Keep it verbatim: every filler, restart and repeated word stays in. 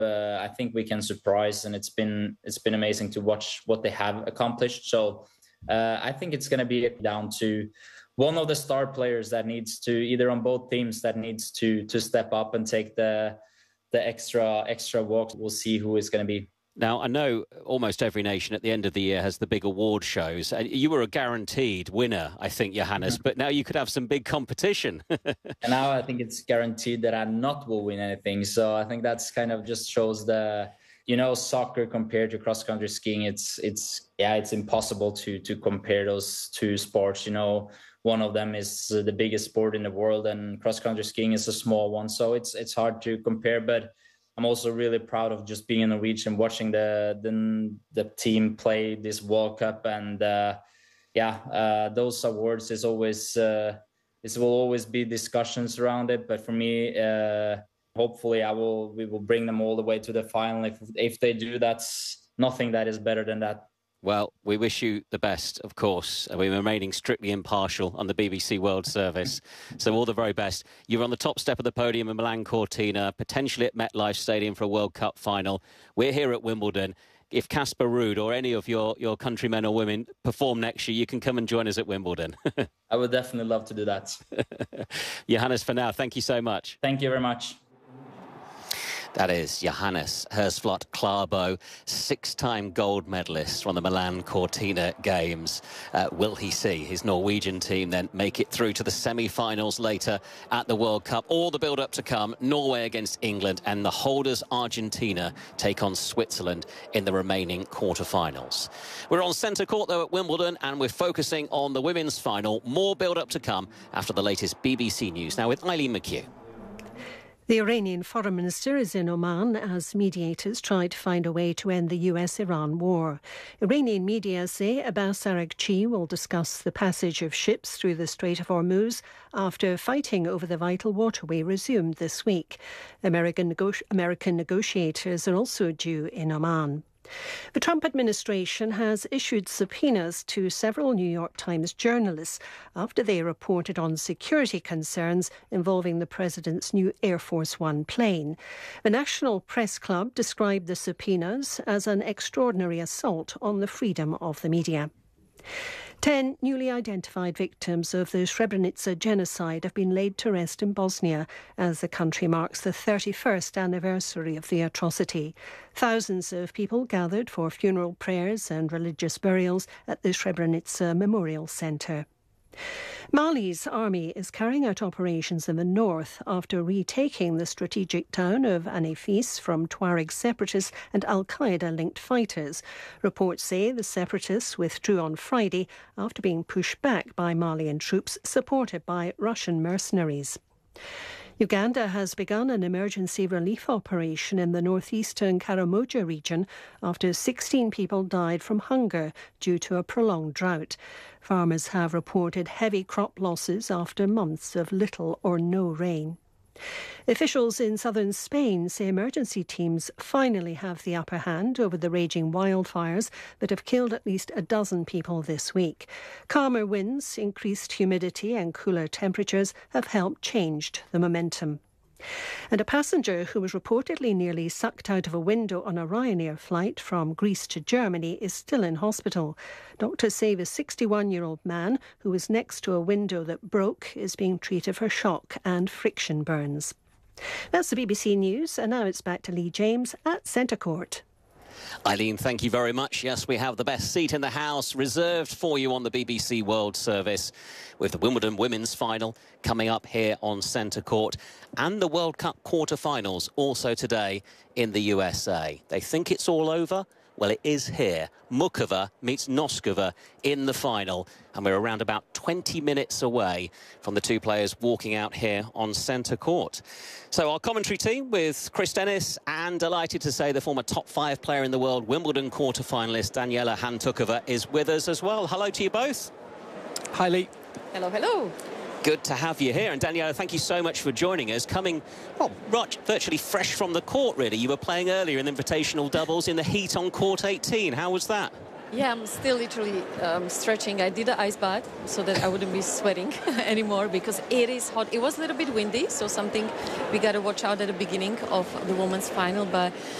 Uh, I think we can surprise, and it's been it's been amazing to watch what they have accomplished. So uh, I think it's going to be down to one of the star players that needs to, either on both teams, that needs to to step up and take the the extra extra walk. We'll see who is going to be. Now, I know almost every nation at the end of the year has the big award shows. And you were a guaranteed winner, I think, Johannes, mm-hmm. but now you could have some big competition. And now I think it's guaranteed that I not will win anything. So I think that's kind of just shows the, you know, soccer compared to cross-country skiing. It's, it's yeah, it's impossible to to compare those two sports. You know, one of them is the biggest sport in the world and cross-country skiing is a small one. So it's it's hard to compare, but I'm also really proud of just being in Norwegian, watching the the, the team play this World Cup, and uh, yeah, uh, those awards is always uh, this will always be discussions around it. But for me, uh, hopefully, I will we will bring them all the way to the final. If if they do, that's nothing that is better than that. Well, we wish you the best, of course. We're remaining strictly impartial on the B B C World Service. So all the very best. You're on the top step of the podium in Milan Cortina, potentially at MetLife Stadium for a World Cup final. We're here at Wimbledon. If Casper Ruud or any of your, your countrymen or women perform next year, you can come and join us at Wimbledon. I would definitely love to do that. Johannes, for now, thank you so much. Thank you very much. That is Johannes Hersflot Klæbo, six-time gold medalist from the Milan Cortina Games. Uh, will he see his Norwegian team then make it through to the semi-finals later at the World Cup? All the build-up to come, Norway against England, and the holders Argentina take on Switzerland in the remaining quarter-finals. We're on centre court, though, at Wimbledon, and we're focusing on the women's final. More build-up to come after the latest B B C News. Now with Eileen McHugh. The Iranian foreign minister is in Oman as mediators try to find a way to end the U S Iran war. Iranian media say Abbas Araghchi will discuss the passage of ships through the Strait of Hormuz after fighting over the vital waterway resumed this week. American, nego- American negotiators are also due in Oman. The Trump administration has issued subpoenas to several New York Times journalists after they reported on security concerns involving the president's new Air Force One plane. The National Press Club described the subpoenas as an extraordinary assault on the freedom of the media. Ten newly identified victims of the Srebrenica genocide have been laid to rest in Bosnia as the country marks the thirty-first anniversary of the atrocity. Thousands of people gathered for funeral prayers and religious burials at the Srebrenica Memorial Centre. Mali's army is carrying out operations in the north after retaking the strategic town of Anefis from Tuareg separatists and al-Qaeda-linked fighters. Reports say the separatists withdrew on Friday after being pushed back by Malian troops supported by Russian mercenaries. Uganda has begun an emergency relief operation in the northeastern Karamoja region after sixteen people died from hunger due to a prolonged drought. Farmers have reported heavy crop losses after months of little or no rain. Officials in southern Spain say emergency teams finally have the upper hand over the raging wildfires that have killed at least a dozen people this week. Calmer winds, increased humidity and cooler temperatures have helped change the momentum. And a passenger who was reportedly nearly sucked out of a window on a Ryanair flight from Greece to Germany is still in hospital. Doctors say the sixty-one-year-old man who was next to a window that broke is being treated for shock and friction burns. That's the B B C News, and now it's back to Lee James at Centre Court. Eileen, thank you very much. Yes, we have the best seat in the house reserved for you on the B B C World Service, with the Wimbledon Women's Final coming up here on Centre Court, and the World Cup quarter-finals also today in the U S A. They think it's all over? Well, it is here. Muchova meets Noskova in the final, and we're around about twenty minutes away from the two players walking out here on Centre Court. So our commentary team with Chris Dennis, and delighted to say the former top five player in the world, Wimbledon quarter-finalist Daniela Hantuchova is with us as well. Hello to you both. Hi, Lee. Hello, hello. Good to have you here. And Daniela, thank you so much for joining us. Coming, well, right, virtually fresh from the court, really. You were playing earlier in the invitational doubles in the heat on court eighteen. How was that? Yeah, I'm still literally um, stretching. I did an ice bath so that I wouldn't be sweating anymore because it is hot. It was a little bit windy, so something we got to watch out at the beginning of the women's final. But